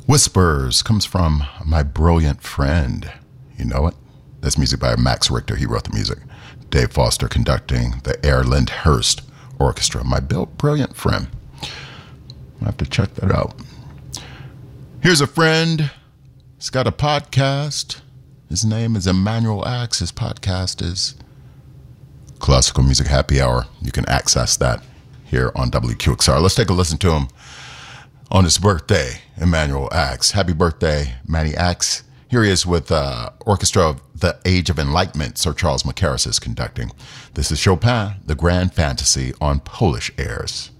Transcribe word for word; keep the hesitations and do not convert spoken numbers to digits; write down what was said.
Whispers comes from My Brilliant Friend. You know it? That's music by Max Richter. He wrote the music. Dave Foster conducting the Air Lyndhurst Orchestra. My Brilliant Friend. I'll have to check that out. Here's a friend. He's got a podcast. His name is Emmanuel Axe. His podcast is Classical Music Happy Hour. You can access that here on W Q X R. Let's take a listen to him on his birthday, Emmanuel Axe. Happy birthday, Manny Axe. Here he is with uh, Orchestra of the Age of Enlightenment. Sir Charles Mackerras is conducting. This is Chopin, The Grand Fantasy on Polish Airs.